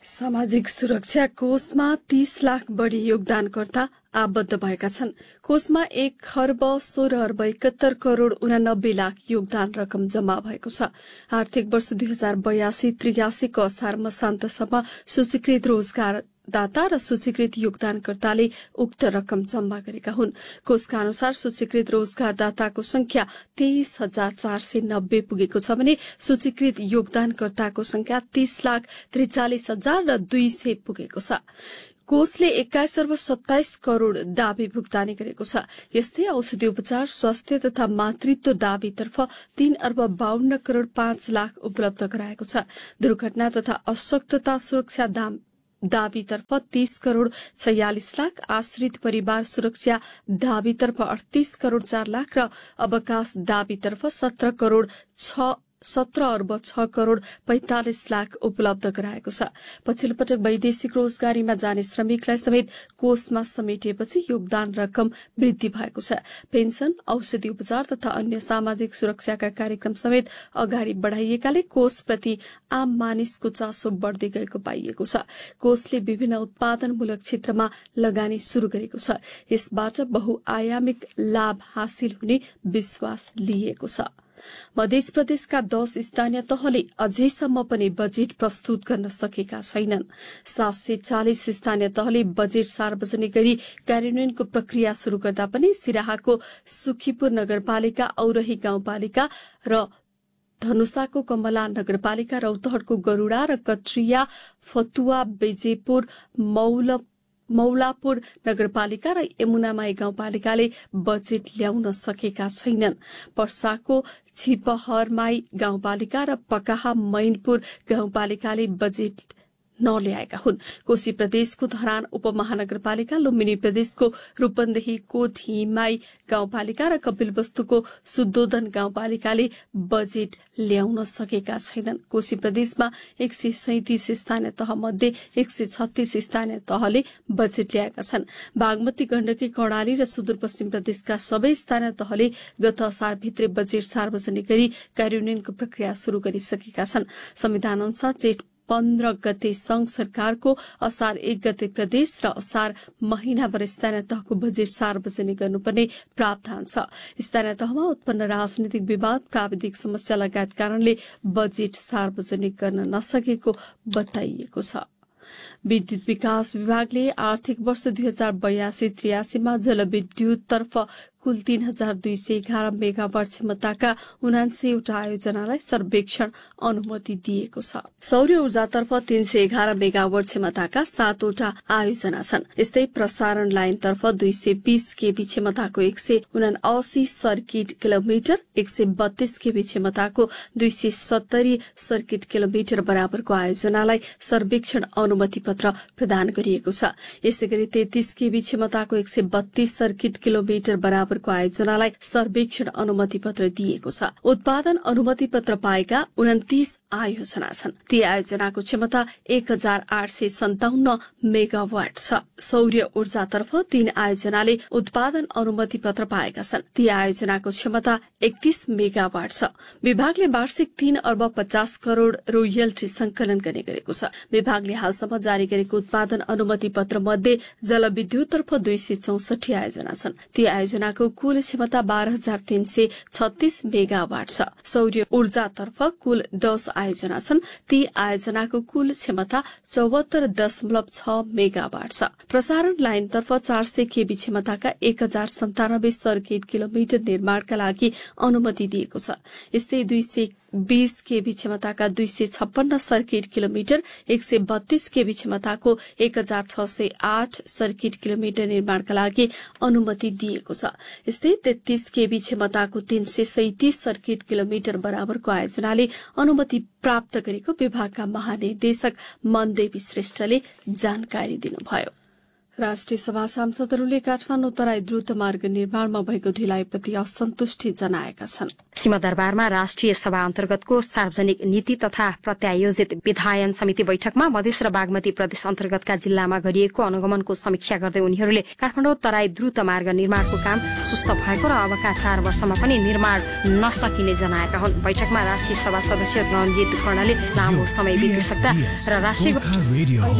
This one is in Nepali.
सामाजिक सुरक्षा कोषमा 30 लाख बढी योगदानकर्ता आबद्ध भएका छन्। कोषमा 1,16,71,89 लाख योगदान रकम जम्मा भएको छ। आर्थिक वर्ष 2082-83 को असार मसान्तसम्म सूचीकृत रोजगारदाता र सूचीकृत योगदानकर्ताले उक्त रकम जम्मा गरेका हुन्। कोषका अनुसार सूचीकृत रोजगारदाताको संख्या 23,490 पुगेको छ भने सूचीकृत योगदानकर्ताको संख्या 30,43,200 पुगेको छ। कोषले 21,27 करोड़ दावी भुक्तानी गरेको छ। यस्तै औषधि उपचार, स्वास्थ्य तथा मातृत्व दावीतर्फ 3,52 करोड़ 5 लाख उपलब्ध गराएको छ। दुर्घटना तथा अशक्तता सुरक्षा दावीतर्फ 30 करोड़ 46 लाख, आश्रित परिवार सुरक्षा दावीतर्फ 38 करोड़ 4 लाख र अवकाश दावीतर्फ 17 अर्ब 6 करोड़ 45 लाख उपलब्ध गराएको छ। पछिल्लो पटक वैदेशिक रोजगारीमा जाने श्रमिकलाई समेत कोषमा समेटिएपछि योगदान रकम वृद्धि भएको छ। पेन्सन, औषधि उपचार तथा अन्य सामाजिक सुरक्षाका कार्यक्रम समेत अगाडि बढ़ाइएकाले कोषप्रति आम मानिसको चासो बढ़दै गएको पाइएको छ। कोषले विभिन्न उत्पादनमूलक क्षेत्रमा लगानी शुरू गरेको छ। यसबाट बहुआयामिक लाभ हासिल हुने विश्वास लिएको छ। मध्य प्रदेशका 10 स्थानीय तहले अझैसम्म पनि बजेट प्रस्तुत गर्न सकेका छैनन्। 740 स्थानीय तहले बजेट सार्वजनिक गरी कार्यान्वयनको प्रक्रिया शुरू गर्दा पनि सिराहाको सुखीपुर नगरपालिका, औरही गाउँपालिका र धनुषाको कमला नगरपालिका, रौतहटको गरूडा र कट्रिया, फतुवा, बेजेपुर, मौलापुर नगरपालिका र यमुनामाई गाउँपालिकाले बजेट ल्याउन सकेका छैनन्। पर्साको छिपहरमाई गाउँपालिका र पकाहा मैनपुर गाउँपालिकाले बजेट नल्याएका हुन्। कोशी प्रदेशको धरान उपमहानगरपालिका, लुम्बिनी प्रदेशको रूपन्देही कोठीमाई गाउँपालिका र कपिलवस्तुको सुदोधन गाउँपालिकाले बजेट ल्याउन सकेका छैनन्। कोशी प्रदेशमा 137 स्थानीय तह मध्ये 136 स्थानीय तहले बजेट ल्याएका छन्। बागमती, गण्डकी, कर्णाली र सुदूरपश्चिम प्रदेशका सबै स्थानीय तहले गत असारभित्रै बजेट सार्वजनिक गरी कार्यान्वयनको प्रक्रिया शुरू गरिसकेका छन्। संविधान अनुसार जेठ 15 गते संघ सरकारको, असार 1 गते प्रदेश र असार महिनाभर स्थानीय तहको बजेट सार्वजनिक गर्नुपर्ने प्रावधान छ। स्थानीय तहमा उत्पन्न राजनीतिक विवाद, प्राविधिक समस्या लगायत कारणले बजेट सार्वजनिक गर्न नसकेको बताइएको छ। विद्युत विकास विभागले आर्थिक वर्ष 2082-83 मा जलविद्युततर्फ कुल 3,211 मेगावाट क्षमताका 79 वटा आयोजनालाई सर्वेक्षण अनुमति दिएको छ। सौर्य ऊर्जातर्फ 311 मेगावाट क्षमताका 7 वटा आयोजना छन्। यस्तै प्रसारण लाइनतर्फ 220 केबी क्षमताको 179 सर्किट किलोमिटर, 132 केबी क्षमताको 270 सर्किट किलोमिटर बराबरको आयोजनालाई सर्वेक्षण अनुमति पत्र प्रदान गरिएको छ। यसैगरी 33 केबी क्षमताको 132 सर्किट किलोमिटर बराबर आयोजनालाई सर्वेक्षण अनुमति पत्र दिएको छ। उत्पादन अनुमति पत्र पाएका 29 आयोजना छन्। ती आयोजनाको क्षमता 1,857 मेगावाट छ। सौर्य ऊर्जातर्फ 3 आयोजनाले उत्पादन अनुमति पत्र पाएका छन्। ती आयोजनाको क्षमता 31 मेगावाट छ। विभागले वार्षिक 3 अर्ब 50 करोड़ रोयल्टी संकलन गर्ने गरेको छ। विभागले हालसम्म जारी गरेको उत्पादन अनुमति पत्र मध्ये जलविद्युततर्फ 264 आयोजना छन्। ती आयोजनाको कुल क्षमता 12,336 मेगावाट छ। सौर्य ऊर्जातर्फ कुल 10 आयोजना छन्। ती आयोजनाको कुल क्षमता 74.6 मेगावाट छ। प्रसारण लाइनतर्फ 400 केबी क्षमताका 1,097 सर्किट किलोमिटर निर्माणका लागि अनुमति दिएको छ। यस्तै 220 केबी क्षमताका 256 सर्किट किलोमिटर, 132 केबी क्षमताको 1,608 सर्किट किलोमिटर निर्माणका लागि अनुमति दिएको छ। यस्तै 33 केबी क्षमताको 337 सर्किट किलोमिटर बराबरको आयोजनाले अनुमति प्राप्त गरेको विभागका महानिर्देशक मनदेवी श्रेष्ठले जानकारी दिनुभयो। राष्ट्रिय सभा सांसदहरूले काठमाडौँ तराई द्रुत मार्ग निर्माणमा भएको ढिलाइप्रति असन्तुष्टि जनाएका छन्। सिंहदरबारमा राष्ट्रिय सभा अन्तर्गतको सार्वजनिक नीति तथा प्रत्यायोजित विधायन समिति बैठकमा मधेस र बागमती प्रदेश अन्तर्गतका जिल्लामा गरिएको अनुगमनको समीक्षा गर्दै उनीहरूले काठमाडौँ तराई द्रुत मार्ग निर्माणको काम सुस्त भएको र अबका 4 वर्षमा पनि निर्माण नसकिने जनाएका हुन्। बैठकमा राष्ट्रिय सभा सदस्य रणजित कर्णले लामो समय बितिसक्दा र राष्ट्रिय